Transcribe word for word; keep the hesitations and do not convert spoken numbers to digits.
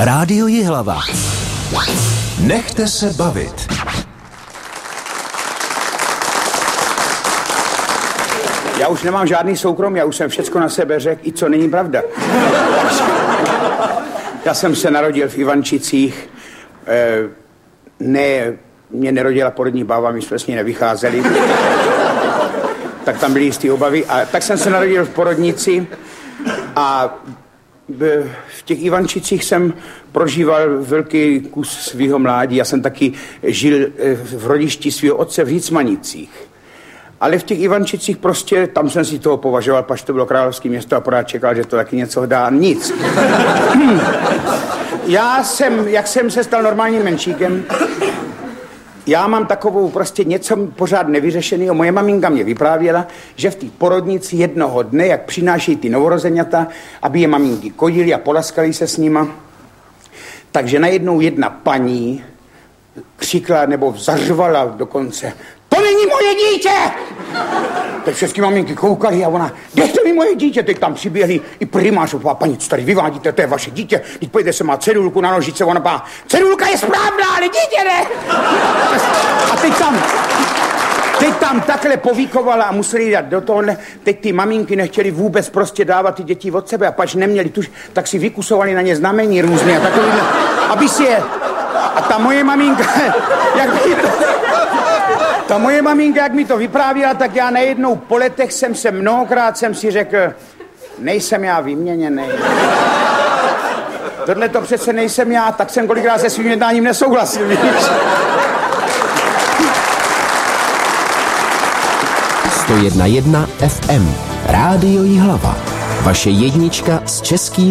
Rádio Jihlava. Nechte se bavit. Já už nemám žádný soukromí, já už jsem všecko na sebe řekl, i co není pravda. Já jsem se narodil v Ivančicích, e, ne, mě nerodila porodní bába, my jsme s ní nevycházeli, tak tam byly jistý obavy. A tak jsem se narodil v porodnici a v těch Ivančicích jsem prožíval velký kus svého mládí. Já jsem taky žil v rodišti svého otce v Hicmanicích. Ale v těch Ivančicích prostě, tam jsem si toho považoval, pač to bylo královské město a pořád čekal, že to taky něco dá. Nic. Já jsem, jak jsem se stal normálním menšíkem, já mám takovou prostě něco pořád nevyřešeného. Moje maminka mě vyprávěla, že v té porodnici jednoho dne, jak přinášejí ty novorozeňata, aby je maminky kodili a polaskali se s nima, takže najednou jedna paní křikla nebo zařvala dokonce: to není moje dítě! Teď všechny maminky koukali a ona: kde to mi moje dítě? Teď tam přiběhli i primářová: paní, co tady vyvádíte, to je vaše dítě. Teď pojďte se, má cedulku na nožice. Ona pá: cedulka je správná, ale dítě ne! A teď tam, teď tam takhle povíkovala a museli dát do tohohle. Teď ty maminky nechtěli vůbec prostě dávat ty děti od sebe a pač neměli tuž, tak si vykusovali na ně znamení různé a takovýhle, aby si je... A ta moje maminka, jak mi to, ta moje maminka, jak mi to vyprávěla, tak já najednou po letech jsem se mnohokrát jsem si řekl: nejsem já vyměněný. Tohle to přece nejsem já, tak jsem kolikrát se svým jednáním nesouhlasil, víš? sto jedna jedna F M. Rádio Jihlava. Vaše jednička s českým